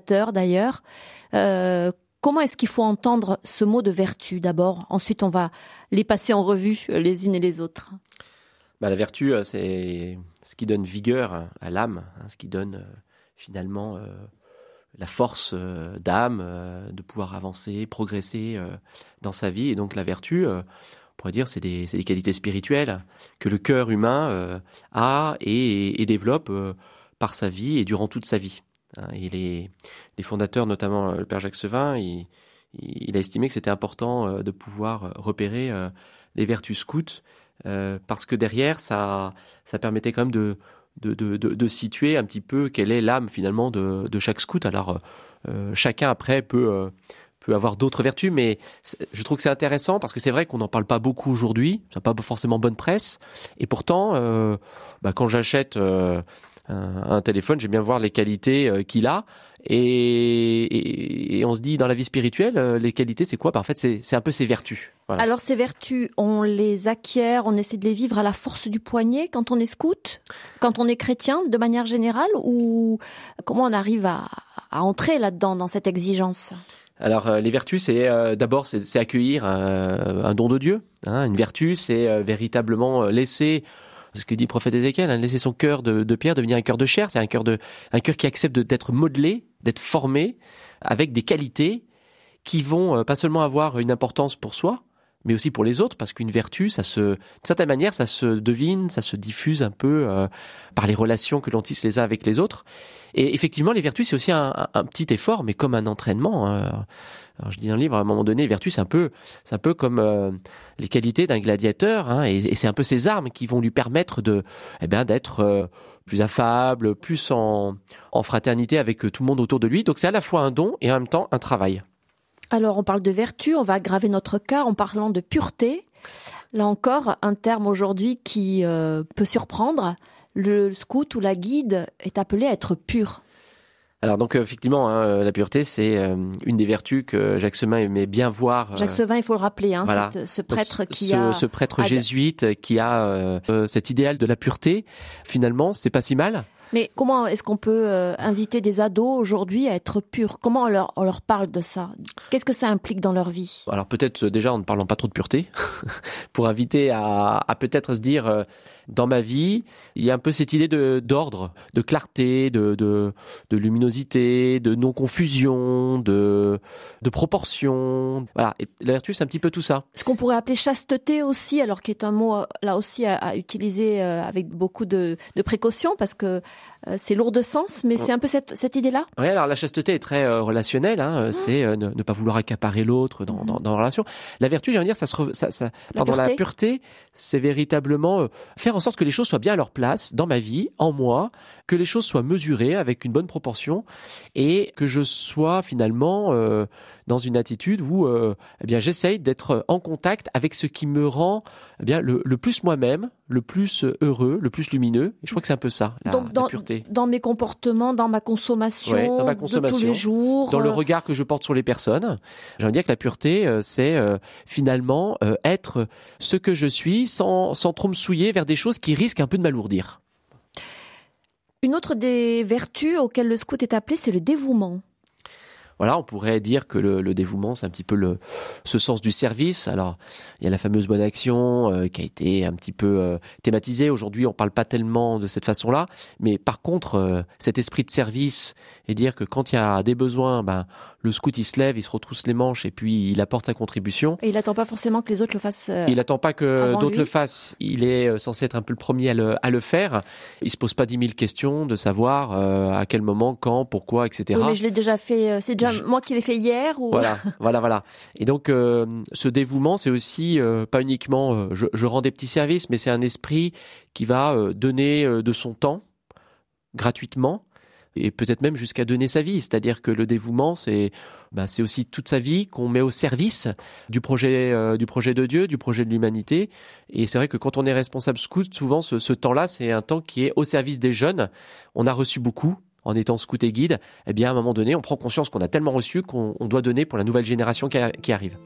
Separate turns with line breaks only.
fondateurs d'ailleurs. Comment est-ce qu'il faut entendre ce mot de vertu d'abord? Ensuite, on va les passer en revue les unes et les autres.
La vertu, c'est ce qui donne vigueur à l'âme, ce qui donne finalement la force d'âme, de pouvoir avancer, progresser dans sa vie. Et donc la vertu, on pourrait dire, c'est des qualités spirituelles que le cœur humain a et développe par sa vie et durant toute sa vie. Et les fondateurs, notamment le père Jacques Sevin, il a estimé que c'était important de pouvoir repérer les vertus scouts, parce que derrière, ça permettait quand même de situer un petit peu quelle est l'âme finalement de chaque scout. Alors chacun après peut avoir d'autres vertus, mais je trouve que c'est intéressant parce que c'est vrai qu'on n'en parle pas beaucoup aujourd'hui, ça n'a pas forcément bonne presse, et pourtant quand j'achète un téléphone, j'aime bien voir les qualités qu'il a, et on se dit dans la vie spirituelle, les qualités c'est quoi? En fait c'est un peu ses vertus. Voilà.
Alors ces vertus, on les acquiert, on essaie de les vivre à la force du poignet quand on est scout, quand on est chrétien de manière générale, ou comment on arrive à entrer là-dedans, dans cette exigence?
Alors les vertus, c'est d'abord c'est accueillir un don de Dieu. Une vertu, c'est véritablement laisser, ce que dit le prophète Ézéchiel, laisser son cœur de pierre devenir un cœur de chair. C'est un cœur qui accepte d'être modelé, d'être formé avec des qualités qui vont pas seulement avoir une importance pour soi, mais aussi pour les autres, parce qu'une vertu, d'une certaine manière, ça se devine, ça se diffuse un peu par les relations que l'on tisse les uns avec les autres. Et effectivement, les vertus, c'est aussi un petit effort, mais comme un entraînement. Alors, je dis dans le livre, à un moment donné, les vertus, c'est un peu comme les qualités d'un gladiateur, et c'est un peu ces armes qui vont lui permettre d'être plus affable, plus en fraternité avec tout le monde autour de lui. Donc c'est à la fois un don et en même temps un travail.
Alors, on parle de vertu, on va aggraver notre cas en parlant de pureté. Là encore, un terme aujourd'hui qui peut surprendre. Le scout ou la guide est appelé à être pur.
Alors donc effectivement, la pureté, c'est une des vertus que Jacques Sevin aimait bien voir.
Jacques Sevin, il faut le rappeler,
voilà.
Ce prêtre
donc, ce prêtre jésuite qui a cet idéal de la pureté. Finalement, c'est pas si mal.
Mais comment est-ce qu'on peut inviter des ados aujourd'hui à être purs? Comment on leur parle de ça? Qu'est-ce que ça implique dans leur vie?
Alors peut-être déjà en ne parlant pas trop de pureté, pour inviter à peut-être se dire, dans ma vie, il y a un peu cette idée d'ordre, de clarté, de luminosité, de non-confusion, de proportion. Voilà, et la vertu, c'est un petit peu tout ça.
Ce qu'on pourrait appeler chasteté aussi, alors qui est un mot là aussi à utiliser avec beaucoup de précaution, parce que c'est lourd de sens, mais c'est un peu cette idée-là.
Oui, alors la chasteté est très relationnelle, c'est ne pas vouloir accaparer l'autre dans la relation. La vertu, j'ai envie de dire, la pureté, c'est véritablement faire en sorte que les choses soient bien à leur place dans ma vie, en moi, que les choses soient mesurées avec une bonne proportion et que je sois finalement dans une attitude où j'essaye d'être en contact avec ce qui me rend le plus moi-même, le plus heureux, le plus lumineux. Et je crois que c'est un peu ça, la pureté.
Dans mes comportements, dans ma consommation, de tous les jours.
Dans le regard que je porte sur les personnes. J'ai envie de dire que la pureté, c'est finalement être ce que je suis sans trop me souiller vers des choses qui risquent un peu de m'alourdir.
Une autre des vertus auxquelles le scout est appelé, c'est le dévouement.
Voilà, on pourrait dire que le dévouement, c'est un petit peu ce sens du service. Alors, il y a la fameuse bonne action qui a été un petit peu thématisée. Aujourd'hui, on parle pas tellement de cette façon-là. Mais par contre, cet esprit de service et dire que quand il y a des besoins, le scout, il se lève, il se retrousse les manches et puis il apporte sa contribution.
Et il n'attend pas forcément que les autres le fassent.
Il n'attend pas que d'autres le fassent. Il est censé être un peu le premier à le faire. Il se pose pas 10 000 questions de savoir à quel moment, quand, pourquoi, etc.
Oui, mais je l'ai déjà fait. C'est déjà moi qui l'ai fait hier. Ou...
Voilà. Et donc, ce dévouement, c'est aussi pas uniquement je rends des petits services, mais c'est un esprit qui va donner de son temps gratuitement. Et peut-être même jusqu'à donner sa vie. C'est-à-dire que le dévouement, c'est aussi toute sa vie qu'on met au service du projet de Dieu, du projet de l'humanité. Et c'est vrai que quand on est responsable scout, souvent ce temps-là, c'est un temps qui est au service des jeunes. On a reçu beaucoup en étant scout et guide. Eh bien, à un moment donné, on prend conscience qu'on a tellement reçu qu'on doit donner pour la nouvelle génération qui arrive.